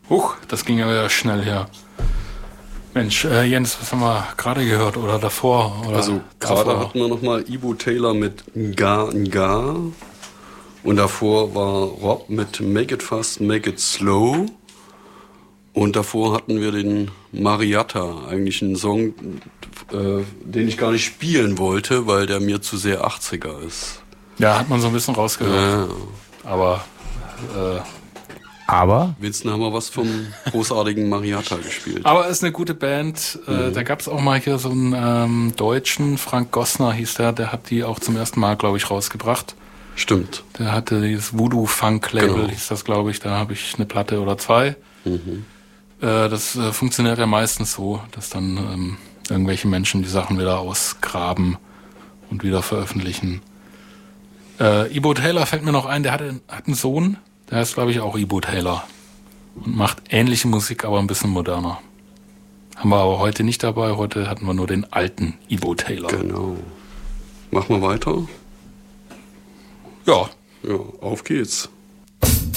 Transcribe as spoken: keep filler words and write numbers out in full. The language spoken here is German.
Huch, das ging ja schnell her. Mensch, äh, Jens, was haben wir gerade gehört oder davor? Oder also gerade hatten wir nochmal Ibo Taylor mit Nga Nga und davor war Rob mit Make It Fast, Make It Slow und davor hatten wir den Mariatta, eigentlich einen Song, äh, den ich gar nicht spielen wollte, weil der mir zu sehr achtziger ist. Ja, hat man so ein bisschen rausgehört. Ja. Aber äh, Aber? Winston haben wir was vom großartigen Mariatta gespielt. Aber ist eine gute Band. Mhm. Da gab es auch mal hier so einen ähm, Deutschen, Frank Gossner hieß der, der hat die auch zum ersten Mal, glaube ich, rausgebracht. Stimmt. Der hatte dieses Voodoo-Funk-Label, genau. Hieß das, glaube ich. Da habe ich eine Platte oder zwei. Mhm. Äh, das äh, funktioniert ja meistens so, dass dann ähm, irgendwelche Menschen die Sachen wieder ausgraben und wieder veröffentlichen. Äh, Ibo Taylor fällt mir noch ein, der hatte, hat einen Sohn. Der heißt, glaube ich, auch Ibo Taylor und macht ähnliche Musik, aber ein bisschen moderner. Haben wir aber heute nicht dabei. Heute hatten wir nur den alten Ibo Taylor. Genau. Machen wir weiter? Ja. Ja, auf geht's.